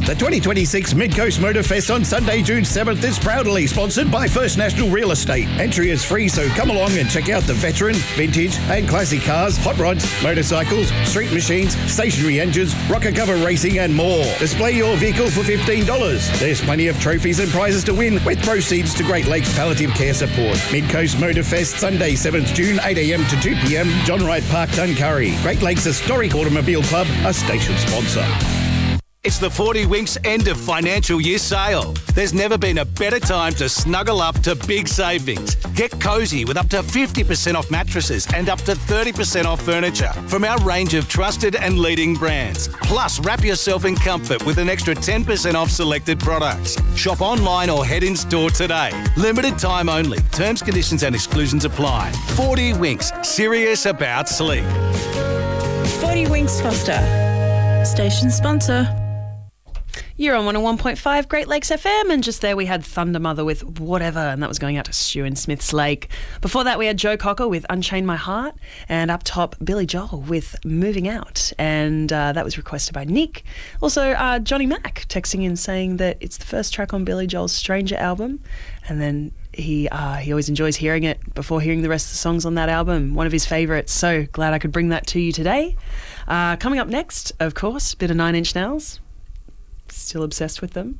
The 2026 Mid-Coast Motor Fest on Sunday, June 7th is proudly sponsored by First National Real Estate. Entry is free, so come along and check out the veteran, vintage and classic cars, hot rods, motorcycles, street machines, stationary engines, rocker cover racing and more. Display your vehicle for $15. There's plenty of trophies and prizes to win with proceeds to Great Lakes Palliative Care Support. Mid-Coast Motor Fest, Sunday, 7th June, 8 a.m. to 2 p.m. John Wright Park, Duncurry. Great Lakes Historic Automobile Club, a station sponsor. It's the 40 Winks end of financial year sale. There's never been a better time to snuggle up to big savings. Get cosy with up to 50% off mattresses and up to 30% off furniture from our range of trusted and leading brands. Plus, wrap yourself in comfort with an extra 10% off selected products. Shop online or head in store today. Limited time only. Terms, conditions and exclusions apply. 40 Winks. Serious about sleep. 40 Winks Foster. Station sponsor. You're on 101.5 Great Lakes FM, and just there we had Thunder Mother with Whatever, and that was going out to Stu in Smiths Lake. Before that we had Joe Cocker with Unchain My Heart, and up top Billy Joel with Moving Out, and that was requested by Nick. Also Johnny Mack texting in saying that it's the first track on Billy Joel's Stranger album, and then he always enjoys hearing it before hearing the rest of the songs on that album. One of his favourites, so glad I could bring that to you today. Coming up next, of course, bit of Nine Inch Nails. Still obsessed with them.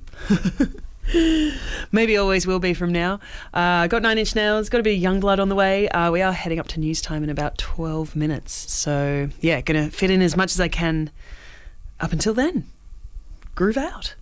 Maybe always will be from now. Got Nine Inch Nails, got a bit of Youngblood on the way. We are heading up to news time in about 12 minutes. So, yeah, going to fit in as much as I can up until then. Groove out.